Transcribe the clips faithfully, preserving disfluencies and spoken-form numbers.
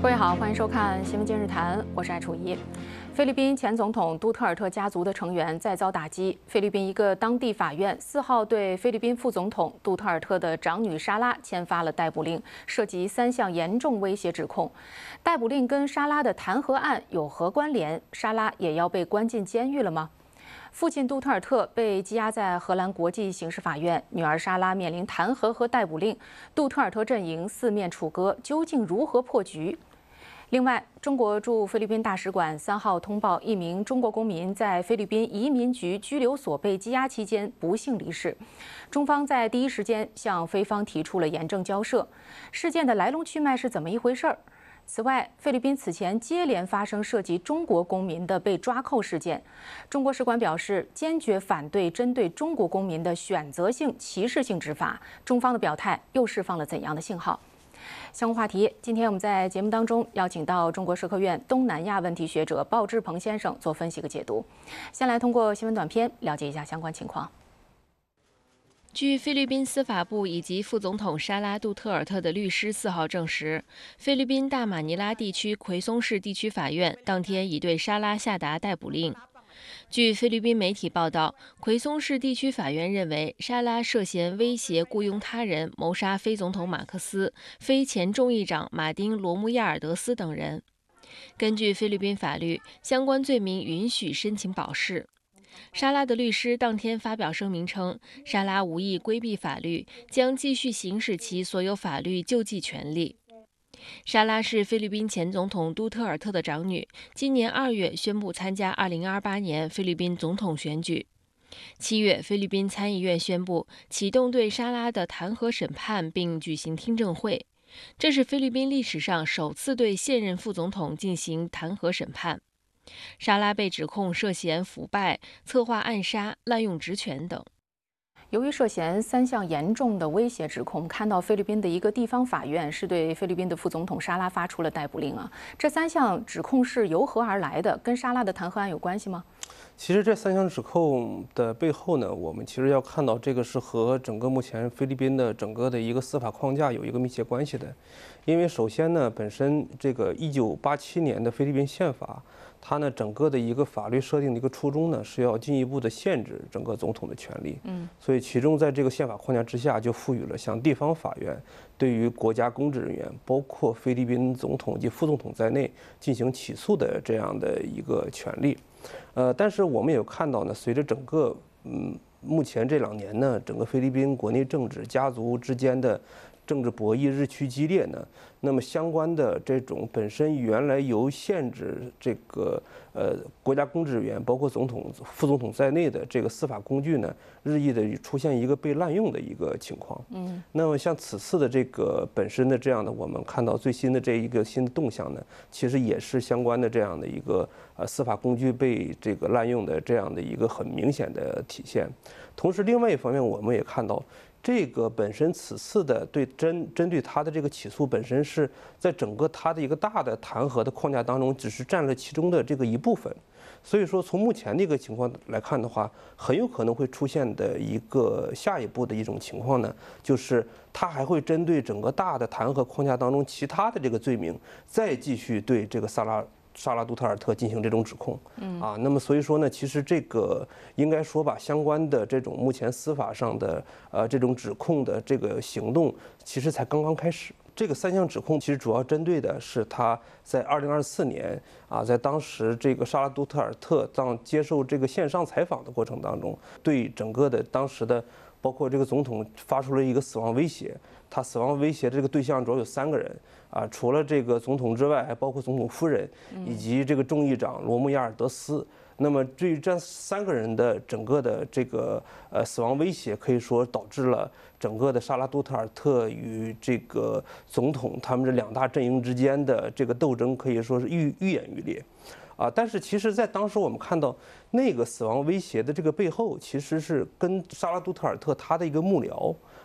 各位好，欢迎收看《新闻今日谈》，我是艾楚怡。菲律宾前总统杜特尔特家族的成员再遭打击。菲律宾一个当地法院四号对菲律宾副总统杜特尔特的长女莎拉签发了逮捕令，涉及三项严重威胁指控。逮捕令跟莎拉的弹劾案有何关联？莎拉也要被关进监狱了吗？父亲杜特尔特被羁押在荷兰国际刑事法院，女儿莎拉面临弹劾和逮捕令，杜特尔特阵营四面楚歌，究竟如何破局？另外，中国驻菲律宾大使馆三号通报，一名中国公民在菲律宾移民局拘留所被羁押期间不幸离世。中方在第一时间向菲方提出了严正交涉，事件的来龙去脉是怎么一回事儿？此外，菲律宾此前接连发生涉及中国公民的被抓扣事件，中国使馆表示坚决反对针对中国公民的选择性歧视性执法。中方的表态又释放了怎样的信号？相关话题，今天我们在节目当中邀请到中国社科院东南亚问题学者鲍志鹏先生做分析和解读。先来通过新闻短片了解一下相关情况。 据菲律宾司法部以及副总统莎拉·杜特尔特的律师四号证实，菲律宾大马尼拉地区奎松市地区法院当天已对莎拉下达逮捕令。据菲律宾媒体报道，奎松市地区法院认为莎拉涉嫌威胁雇佣他人谋杀非总统马克思、非前众议长马丁·罗穆亚尔德斯等人。根据菲律宾法律，相关罪名允许申请保释。莎拉的律师当天发表声明称，莎拉无意规避法律，将继续行使其所有法律救济权利。莎拉是菲律宾前总统杜特尔特的长女，今年二月宣布参加二零二八年菲律宾总统选举。七月，菲律宾参议院宣布启动对莎拉的弹劾审判，并举行听证会。这是菲律宾历史上首次对现任副总统进行弹劾审判。莎拉被指控涉嫌腐败、策划暗杀、滥用职权等。 由于涉嫌三项严重的威胁指控，看到菲律宾的一个地方法院是对菲律宾的副总统莎拉发出了逮捕令啊。这三项指控是由何而来的？跟莎拉的弹劾案有关系吗？ 其实这三项指控的背后呢，我们其实要看到这个是和整个目前菲律宾的整个的一个司法框架有一个密切关系的。因为首先呢，本身这个一九八七年的菲律宾宪法，它呢整个的一个法律设定的一个初衷呢，是要进一步的限制整个总统的权利。嗯，所以其中在这个宪法框架之下，就赋予了像地方法院对于国家公职人员，包括菲律宾总统及副总统在内进行起诉的这样的一个权利。呃，但是我们也有看到呢，随着整个嗯目前这两年呢，整个菲律宾国内政治家族之间的政治博弈日趋激烈呢，那么相关的这种本身原来由限制这个呃国家公职人员，包括总统、副总统在内的这个司法工具呢，日益的出现一个被滥用的一个情况。嗯，那么像此次的这个本身的这样的，我们看到最新的这一个新的动向呢，其实也是相关的这样的一个呃司法工具被这个滥用的这样的一个很明显的体现。同时，另外一方面，我们也看到。这个本身此次的对针针对他的这个起诉本身是在整个他的一个大的弹劾的框架当中，只是占了其中的这个一部分。所以说，从目前的一个情况来看的话，很有可能会出现的一个下一步的一种情况呢，就是他还会针对整个大的弹劾框架当中其他的这个罪名，再继续对这个萨拉。莎拉·杜特尔特进行这种指控，嗯啊，那么所以说呢，其实这个应该说吧，相关的这种目前司法上的呃这种指控的这个行动，其实才刚刚开始。这个三项指控其实主要针对的是他在二零二四年啊，在当时这个莎拉·杜特尔特当接受这个线上采访的过程当中，对整个的当时的包括这个总统发出了一个死亡威胁。他死亡威胁的这个对象主要有三个人啊，除了这个总统之外，还包括总统夫人以及这个众议长罗穆亚尔德斯。那么对于这三个人的整个的这个呃死亡威胁，可以说导致了整个的莎拉·杜特尔特与这个总统他们这两大阵营之间的这个斗争，可以说是愈愈演愈烈。啊，但是其实，在当时我们看到那个死亡威胁的这个背后，其实是跟莎拉·杜特尔特他的一个幕僚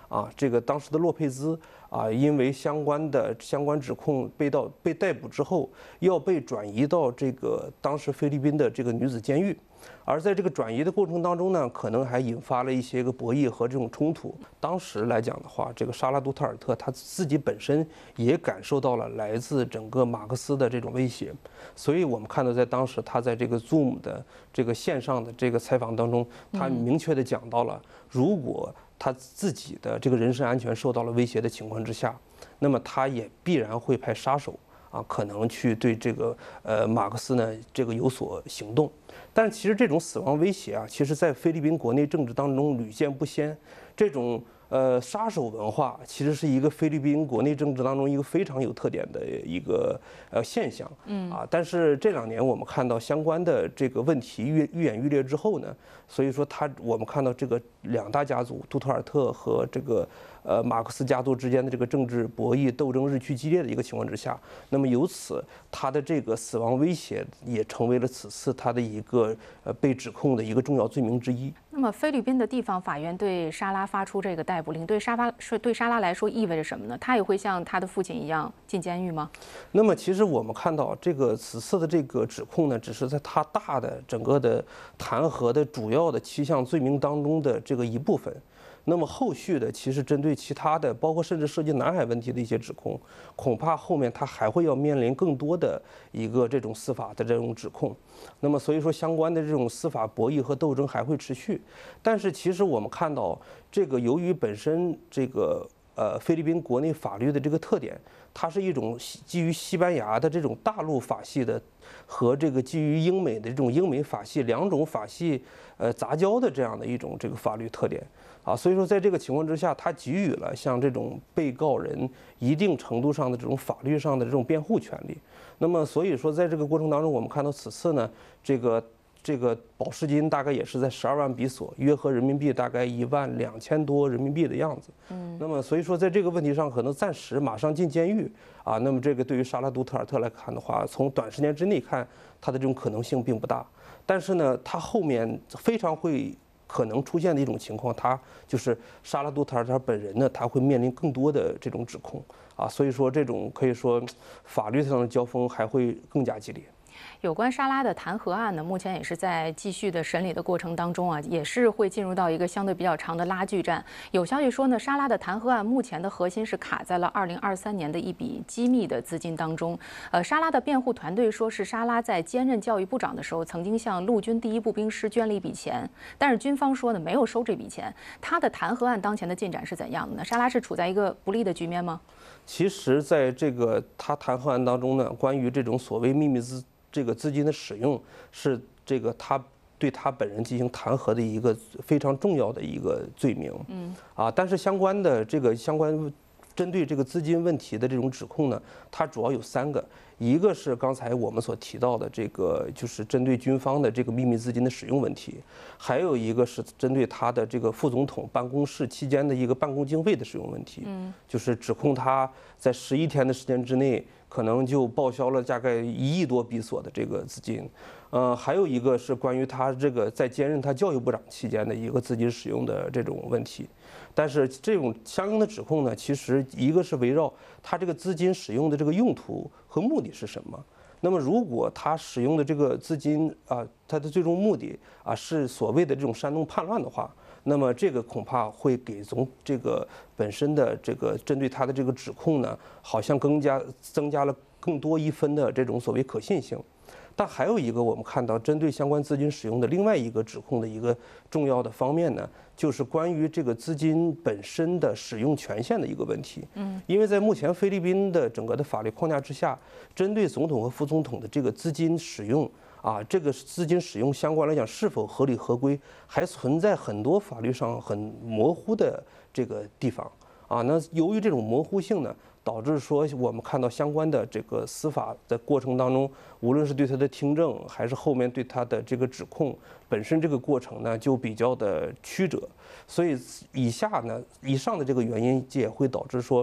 啊，这个当时的洛佩兹啊，因为相关的相关指控被到被逮捕之后，要被转移到这个当时菲律宾的这个女子监狱。而在这个转移的过程当中呢，可能还引发了一些个博弈和这种冲突。当时来讲的话，这个沙拉杜特尔特他自己本身也感受到了来自整个马克思的这种威胁，所以我们看到在当时他在这个 Zoom 的这个线上的这个采访当中，他明确的讲到了，如果他自己的这个人身安全受到了威胁的情况之下，那么他也必然会派杀手啊，可能去对这个呃马克思呢这个有所行动。但其实这种死亡威胁啊，其实在菲律宾国内政治当中屡见不鲜。这种呃杀手文化其实是一个菲律宾国内政治当中一个非常有特点的一个呃现象。嗯啊，但是这两年我们看到相关的这个问题愈愈演愈烈之后呢，所以说他我们看到这个两大家族杜特尔特和这个呃马克思家族之间的这个政治博弈斗争日趋激烈的一个情况之下，那么由此他的这个死亡威胁也成为了此次他的一个呃被指控的一个重要罪名之一。 那么菲律宾的地方法院对沙拉发出这个逮捕令，对沙拉对沙拉来说意味着什么呢？他也会像他的父亲一样进监狱吗？ 那么其实我们看到这个此次的这个指控呢，只是在他大的整个的弹劾的主要的七项罪名当中的这个一部分。那么后续的其实针对其他的，包括甚至涉及南海问题的一些指控，恐怕后面他还会要面临更多的一个这种司法的这种指控。那么所以说相关的这种司法博弈和斗争还会持续。但是其实我们看到这个由于本身这个呃菲律宾国内法律的这个特点，它是一种基于西班牙的这种大陆法系的和这个基于英美的这种英美法系两种法系呃杂交的这样的一种这个法律特点。啊，所以说在这个情况之下，他给予了像这种被告人一定程度上的这种法律上的这种辩护权利。那么所以说在这个过程当中，我们看到此次呢，这个这个保释金大概也是在十二万比索，约合人民币大概一万两千多人民币的样子。嗯，那么所以说在这个问题上，可能暂时马上进监狱啊。那么这个对于沙拉杜特尔特来看的话，从短时间之内看，他的这种可能性并不大。但是呢，他后面非常会。可能出现的一种情况，他就是沙拉杜特尔特本人呢，他会面临更多的这种指控啊，所以说这种可以说法律上的交锋还会更加激烈。 有关沙拉的弹劾案呢，目前也是在继续的审理的过程当中啊，也是会进入到一个相对比较长的拉锯战。有消息说呢，沙拉的弹劾案目前的核心是卡在了二零二三年的一笔机密的资金当中。呃，沙拉的辩护团队说是沙拉在兼任教育部长的时候，曾经向陆军第一步兵师捐了一笔钱，但是军方说呢没有收这笔钱。他的弹劾案当前的进展是怎样的呢？沙拉是处在一个不利的局面吗？ 其实，在这个他弹劾案当中呢，关于这种所谓秘密资这个资金的使用，是这个他对他本人进行弹劾的一个非常重要的一个罪名。嗯，啊，但是相关的这个相关针对这个资金问题的这种指控呢，它主要有三个，一个是刚才我们所提到的这个，就是针对军方的这个秘密资金的使用问题，还有一个是针对他的这个副总统办公室期间的一个办公经费的使用问题。嗯，就是指控他在十一天的时间之内，可能就报销了大概一亿多比索的这个资金。呃，还有一个是关于他这个在兼任他教育部长期间的一个资金使用的这种问题。但是这种相应的指控呢，其实一个是围绕他这个资金使用的这个用途和目的是什么。那么如果他使用的这个资金啊，他的最终目的啊是所谓的这种煽动叛乱的话，那么这个恐怕会给从这个本身的这个针对他的这个指控呢，好像更加增加了更多一分的这种所谓可信性。但还有一个我们看到针对相关资金使用的另外一个指控的一个重要的方面呢，就是关于这个资金本身的使用权限的一个问题。嗯，因为在目前菲律宾的整个的法律框架之下，针对总统和副总统的这个资金使用啊，这个资金使用相关来讲是否合理合规，还存在很多法律上很模糊的这个地方啊。那由于这种模糊性呢，导致说我们看到相关的这个司法的过程当中，无论是对他的听证，还是后面对他的这个指控本身这个过程呢，就比较的曲折。所以以下呢，以上的这个原因也会导致说，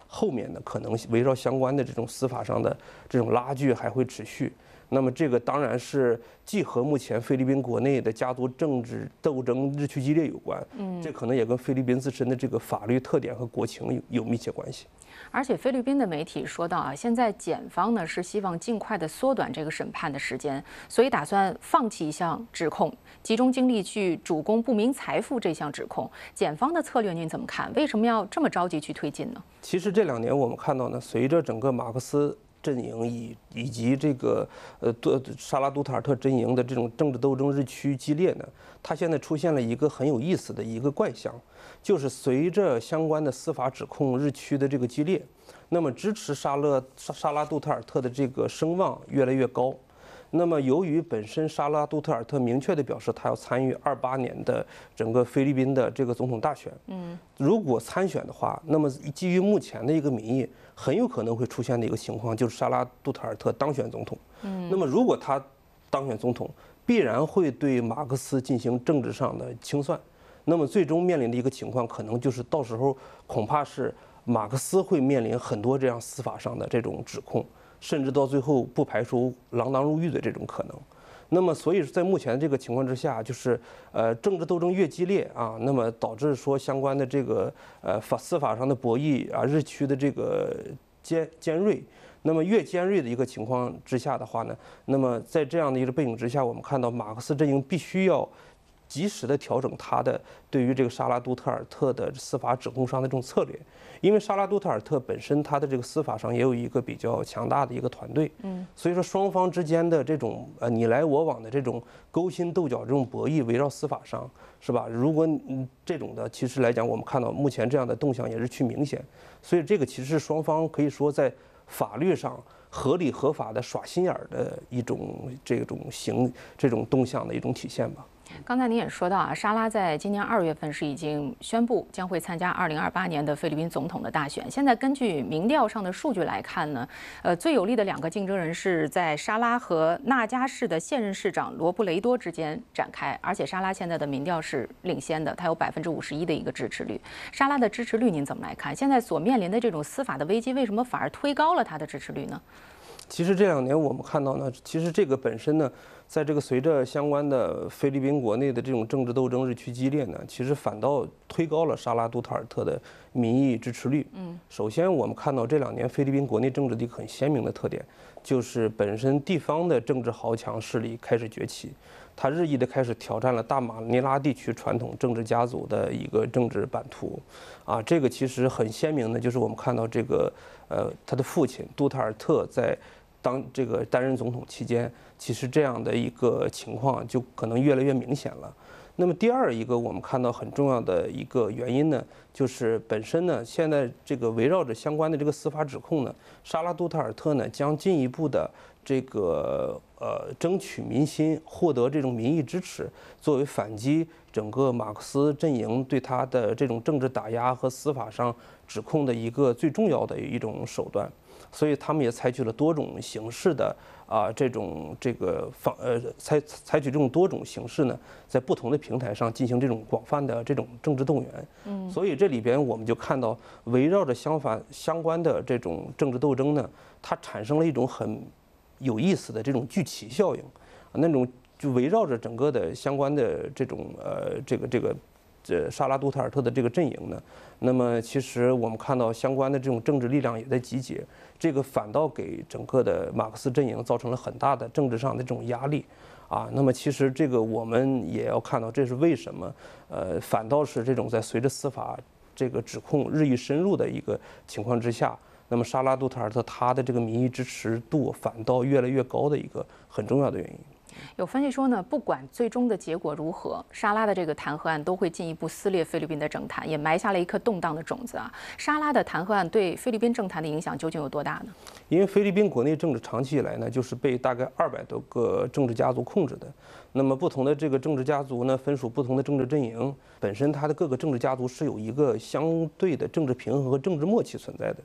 后面呢可能围绕相关的这种司法上的这种拉锯还会持续。那么这个当然是既和目前菲律宾国内的家族政治斗争日趋激烈有关，嗯，这可能也跟菲律宾自身的这个法律特点和国情有有密切关系。 而且菲律宾的媒体说到啊，现在检方呢是希望尽快的缩短这个审判的时间，所以打算放弃一项指控，集中精力去主攻不明财富这项指控。检方的策略您怎么看？为什么要这么着急去推进呢？ 其实这两年我们看到呢，随着整个马克思阵营以以及这个呃杜沙拉杜特尔特阵营的这种政治斗争日趋激烈呢，它现在出现了一个很有意思的一个怪象，就是随着相关的司法指控日趋的这个激烈，那么支持沙勒沙沙拉杜特尔特的这个声望越来越高。那么，由于本身沙拉杜特尔特明确地表示他要参与二八年的整个菲律宾的这个总统大选，嗯，如果参选的话，那么基于目前的一个民意，很有可能会出现的一个情况就是沙拉杜特尔特当选总统。嗯，那么如果他当选总统，必然会对马克思进行政治上的清算，那么最终面临的一个情况，可能就是到时候恐怕是马克思会面临很多这样司法上的这种指控。甚至到最后不排除锒铛入狱的这种可能。那么，所以在目前这个情况之下，就是呃政治斗争越激烈啊，那么导致说相关的这个呃法司法上的博弈啊日趋的这个尖尖锐。那么越尖锐的一个情况之下的话呢，那么在这样的一个背景之下，我们看到马克思阵营必须要及时的调整他的对于这个沙拉杜特尔特的司法指控上的这种策略，因为沙拉杜特尔特本身他的这个司法上也有一个比较强大的一个团队，嗯，所以说双方之间的这种呃你来我往的这种勾心斗角这种博弈，围绕司法上是吧？如果嗯这种的其实来讲，我们看到目前这样的动向也是趋明显，所以这个其实是双方可以说在法律上合理合法的耍心眼儿的一种这种行这种动向的一种体现吧。 刚才您也说到啊，沙拉在今年二月份是已经宣布将会参加二零二八年的菲律宾总统的大选。现在根据民调上的数据来看呢，呃，最有力的两个竞争人是在沙拉和纳加市的现任市长罗布雷多之间展开，而且沙拉现在的民调是领先的，他有百分之五十一的一个支持率。沙拉的支持率您怎么来看？现在所面临的这种司法的危机，为什么反而推高了他的支持率呢？ 其实这两年我们看到呢，其实这个本身呢，在这个随着相关的菲律宾国内的这种政治斗争日趋激烈呢，其实反倒推高了沙拉杜特尔特的民意支持率。嗯，首先我们看到这两年菲律宾国内政治的一个很鲜明的特点，就是本身地方的政治豪强势力开始崛起，它日益的开始挑战了大马尼拉地区传统政治家族的一个政治版图。啊，这个其实很鲜明的，就是我们看到这个呃他的父亲杜特尔特在当这个担任总统期间，其实这样的一个情况就可能越来越明显了。那么第二一个我们看到很重要的一个原因呢，就是本身呢，现在这个围绕着相关的这个司法指控呢，沙拉杜特尔特呢将进一步的这个呃争取民心，获得这种民意支持，作为反击整个马克思阵营对他的这种政治打压和司法上指控的一个最重要的一种手段。所以他们也采取了多种形式的啊这种这个方呃采采取这种多种形式呢，在不同的平台上进行这种广泛的这种政治动员。嗯，所以这里边我们就看到，围绕着相反相关的这种政治斗争呢，它产生了一种很有意思的这种聚集效应，那种就围绕着整个的相关的这种呃这个这个。这沙拉杜特尔特的这个阵营呢，那么其实我们看到相关的这种政治力量也在集结，这个反倒给整个的马克思阵营造成了很大的政治上的这种压力，啊，那么其实这个我们也要看到，这是为什么，呃，反倒是这种在随着司法这个指控日益深入的一个情况之下，那么沙拉杜特尔特他的这个民意支持度反倒越来越高的一个很重要的原因。 有分析说呢，不管最终的结果如何，沙拉的这个弹劾案都会进一步撕裂菲律宾的政坛，也埋下了一颗动荡的种子啊。沙拉的弹劾案对菲律宾政坛的影响究竟有多大呢？ 因为菲律宾国内政治长期以来呢，就是被大概二百多个政治家族控制的。那么不同的这个政治家族呢，分属不同的政治阵营，本身它的各个政治家族是有一个相对的政治平衡和政治默契存在的。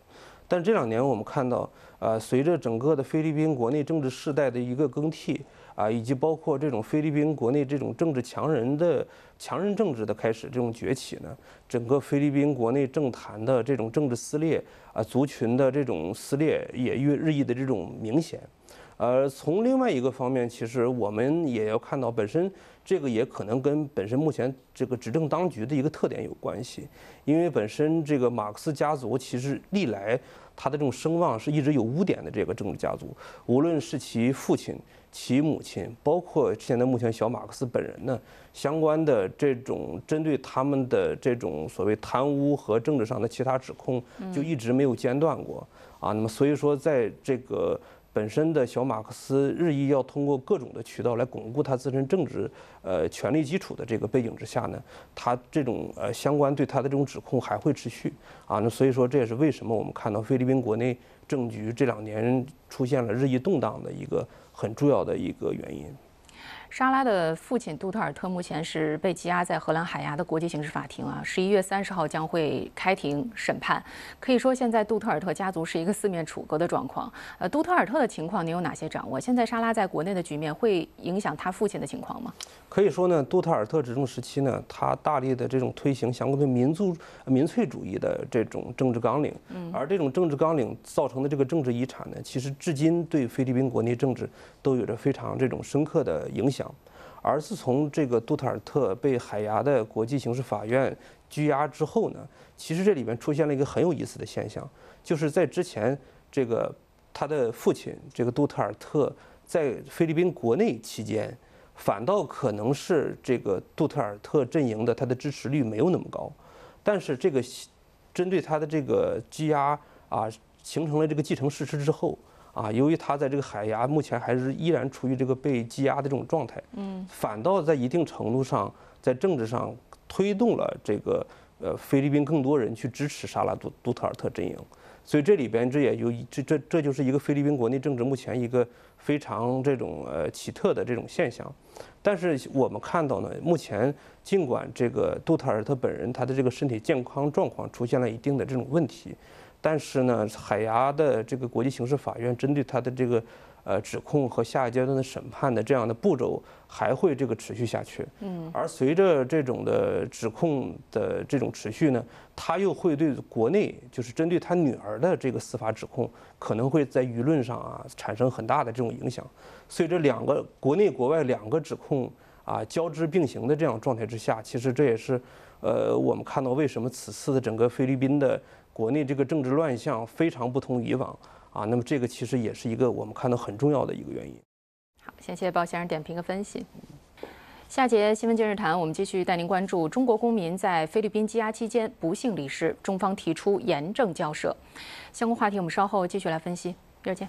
但这两年我们看到，呃，随着整个的菲律宾国内政治世代的一个更替啊，以及包括这种菲律宾国内这种政治强人的强人政治的开始这种崛起呢，整个菲律宾国内政坛的这种政治撕裂啊，族群的这种撕裂也越日益的这种明显。呃，从另外一个方面，其实我们也要看到，本身这个也可能跟本身目前这个执政当局的一个特点有关系，因为本身这个马克思家族其实历来他的这种声望是一直有污点的这个政治家族，无论是其父亲、其母亲，包括现在目前小马克思本人呢，相关的这种针对他们的这种所谓贪污和政治上的其他指控，就一直没有间断过啊。那么所以说，在这个本身的小马克思日益要通过各种的渠道来巩固他自身政治呃权力基础的这个背景之下呢，他这种呃相关对他的这种指控还会持续啊。那所以说这也是为什么我们看到菲律宾国内政局这两年出现了日益动荡的一个很重要的一个原因。 莎拉的父亲杜特尔特目前是被羁押在荷兰海牙的国际刑事法庭啊，十一月三十号将会开庭审判。可以说，现在杜特尔特家族是一个四面楚歌的状况。呃，杜特尔特的情况您有哪些掌握？现在莎拉在国内的局面会影响他父亲的情况吗？ 可以说呢，杜特尔特执政时期呢，他大力的这种推行相关的民族民粹主义的这种政治纲领，而这种政治纲领造成的这个政治遗产呢，其实至今对菲律宾国内政治都有着非常这种深刻的影响。而自从这个杜特尔特被海牙的国际刑事法院拘押之后呢，其实这里面出现了一个很有意思的现象，就是在之前这个他的父亲这个杜特尔特在菲律宾国内期间，反倒可能是这个杜特尔特阵营的他的支持率没有那么高，但是这个针对他的这个羁押啊，形成了这个既成事实之后。啊，由于他在这个海牙目前还是依然处于这个被羁押的这种状态，嗯，反倒在一定程度上在政治上推动了这个呃菲律宾更多人去支持莎拉杜杜特尔特阵营，所以这里边这也有这这这就是一个菲律宾国内政治目前一个非常这种呃奇特的这种现象。但是我们看到呢，目前尽管这个杜特尔特本人他的这个身体健康状况出现了一定的这种问题。但是呢，海牙的这个国际刑事法院针对他的这个呃指控和下一阶段的审判的这样的步骤还会这个持续下去。嗯，而随着这种的指控的这种持续呢，他又会对国内就是针对他女儿的这个司法指控，可能会在舆论上啊产生很大的这种影响。所以这两个国内国外两个指控啊交织并行的这样状态之下，其实这也是呃我们看到为什么此次的整个菲律宾的国内这个政治乱象非常不同以往啊，那么这个其实也是一个我们看到很重要的一个原因。 好，谢谢鲍先生点评和分析。下节新闻今日谈，我们继续带您关注中国公民在菲律宾羁押期间不幸离世，中方提出严正交涉。相关话题我们稍后继续来分析。一会儿见。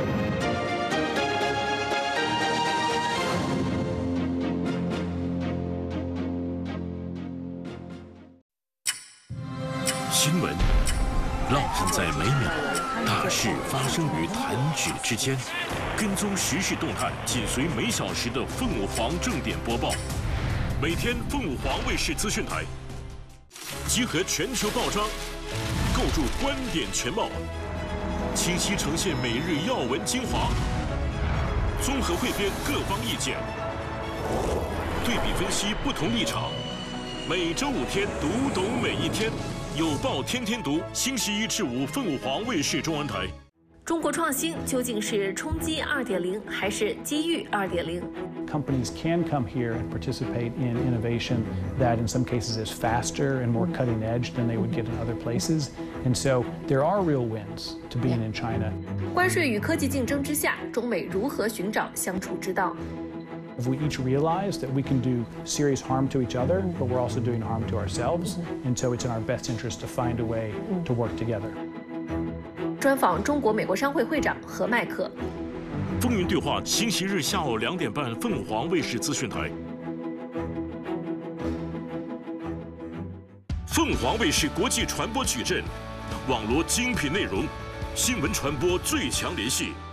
新闻烙印在每秒，大事发生于弹指之间。跟踪时事动态，紧随每小时的凤舞皇正点播报。每天凤舞皇卫视资讯台集合全球报章，构筑观点全貌，清晰呈现每日要闻精华，综合汇编各方意见，对比分析不同立场。每周五天，读懂每一天。有报天天读，星期一至五凤舞皇卫视中文台。 中国创新究竟是冲击二点零还是机遇二点零 Companies can come here and participate in innovation that in some cases is faster and more cutting edge than they would get in other places. And so there are real wins to being in China. 关税与科技竞争之下，中美如何寻找相处之道？ If we each realize that we can do serious harm to each other, but we're also doing harm to ourselves, and so it's in our best interest to find a way to work together. 专访中国美国商会会长何迈克。 风云对话，星期日下午两点半，凤凰卫视资讯台。凤凰卫视国际传播矩阵，网罗精品内容，新闻传播最强联系。